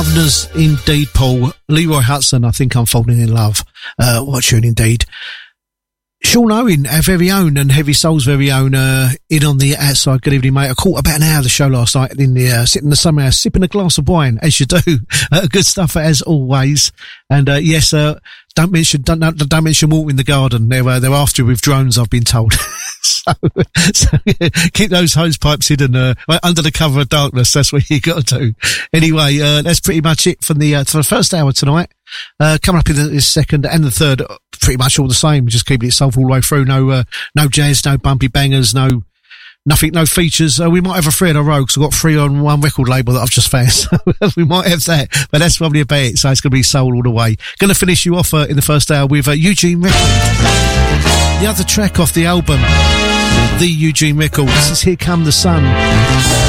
Wonders indeed, Paul. Leroy Hudson, I think I'm falling in love. What tune indeed. Sean Owen, our very own and Heavy Soul's very own, in on the outside. Good evening, mate. I caught about an hour of the show last night in the, sitting in the summer house, sipping a glass of wine, as you do. Good stuff as always. And, yes, don't mention walking in the garden. They're after with drones, I've been told. so keep those hose pipes hidden, under the cover of darkness. That's what you got to do. Anyway, that's pretty much it for the first hour tonight. Coming up in the second and the third, pretty much all the same. Just keeping it soulful all the way through. No jazz, no bumpy bangers, nothing, no features. We might have a 3 in a row because I've got 3 on one record label that I've just found. So we might have that, but that's probably about it. So it's going to be soul all the way. Going to finish you off in the first hour with Eugene Record. The other track off the album, The Eugene Record. This is Here Come the Sun.